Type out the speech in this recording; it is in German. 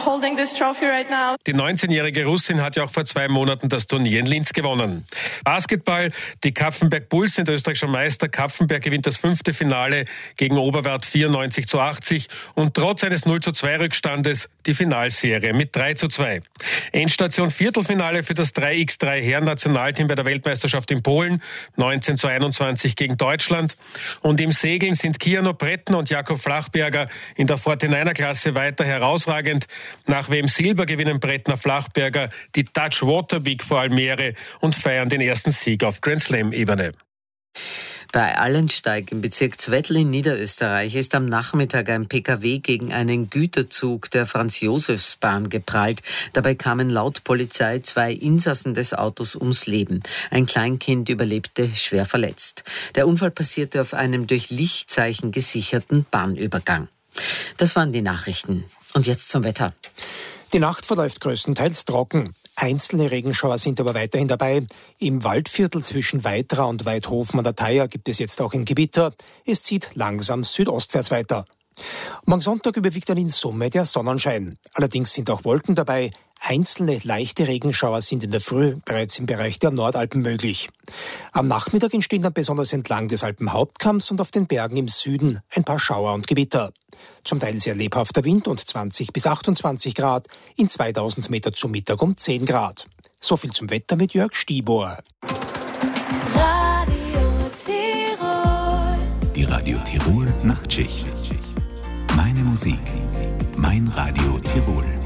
holding this trophy right now. Die 19-jährige Russin hat ja auch vor 2 Monaten das Turnier in Linz gewonnen. Basketball, die Kapfenberg Bulls sind österreichischer Meister. Kapfenberg gewinnt das 5. Finale gegen Oberwart 94:80 und trotz eines 0:2 Rückstandes die Finalserie mit 3:2. Endstation Viertelfinale für das 3x3 Herren-Nationalteam bei der Weltmeisterschaft in Polen, 19:21 gegen Deutschland. Und im Segeln sind Kiano Brettner und Jakob Flachberger in der 49er-Klasse weiter herausragend. Nach WM-Silber gewinnen Brettner, Flachberger die Dutch Water Week vor Almere und feiern den ersten Sieg auf Grand Slam-Ebene. Bei Allensteig im Bezirk Zwettl in Niederösterreich ist am Nachmittag ein Pkw gegen einen Güterzug der Franz-Josefs-Bahn geprallt. Dabei kamen laut Polizei 2 Insassen des Autos ums Leben. Ein Kleinkind überlebte schwer verletzt. Der Unfall passierte auf einem durch Lichtzeichen gesicherten Bahnübergang. Das waren die Nachrichten. Und jetzt zum Wetter. Die Nacht verläuft größtenteils trocken. Einzelne Regenschauer sind aber weiterhin dabei. Im Waldviertel zwischen Weitra und Weidhofen an der Theier gibt es jetzt auch ein Gewitter. Es zieht langsam südostwärts weiter. Morgen Sonntag überwiegt dann in Summe der Sonnenschein. Allerdings sind auch Wolken dabei. Einzelne leichte Regenschauer sind in der Früh bereits im Bereich der Nordalpen möglich. Am Nachmittag entstehen dann besonders entlang des Alpenhauptkamms und auf den Bergen im Süden ein paar Schauer und Gewitter. Zum Teil sehr lebhafter Wind und 20 bis 28 Grad, in 2000 Meter zum Mittag um 10 Grad. So viel zum Wetter mit Jörg Stibor. Radio Tirol. Die Radio Tirol Nachtschicht. Meine Musik, mein Radio Tirol.